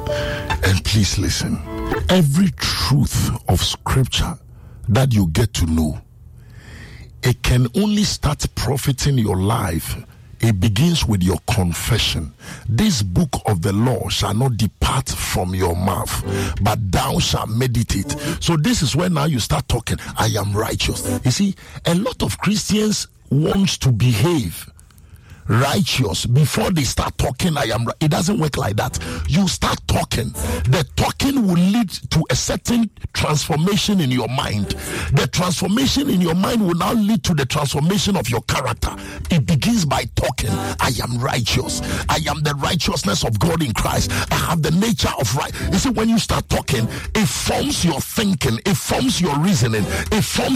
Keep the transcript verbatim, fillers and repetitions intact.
And please listen. Every truth of scripture that you get to know, it can only start profiting your life. It begins with your confession. This book of the law shall not depart from your mouth, but thou shalt meditate. So this is when now you start talking, I am righteous. You see, a lot of Christians want to behave righteous before they start talking. I am. It doesn't work like that. You start talking. The talking will lead to a certain transformation in your mind. The transformation in your mind will now lead to the transformation of your character. It begins by talking. I am righteous. I am the righteousness of God in Christ. I have the nature of right. You see, when you start talking, it forms your thinking. It forms your reasoning. It forms